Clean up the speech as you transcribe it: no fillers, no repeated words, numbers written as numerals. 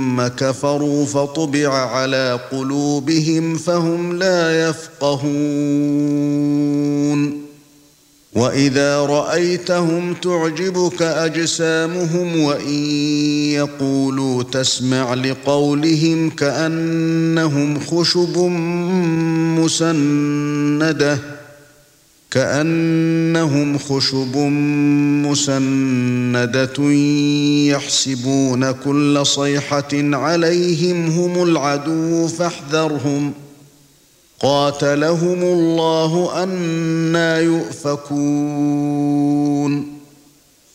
ثُمَّ كَفَرُوا فَطُبِعَ عَلَى قُلُوبِهِمْ فَهُمْ لا يَفْقَهُونَ وَإِذَا رَأَيْتَهُمْ تُعْجِبُكَ أَجْسَامُهُمْ وَإِن يَقُولُوا تَسْمَعْ لِقَوْلِهِمْ كَأَنَّهُمْ خُشُبٌ مُّسَنَّدَةٌ يَحْسَبُونَ كُلَّ صَيْحَةٍ عَلَيْهِمْ هُمُ الْعَدُوُّ فَاحْذَرْهُمْ قَاتَلَهُمُ اللَّهُ أَنَّىٰ يُؤْفَكُونَ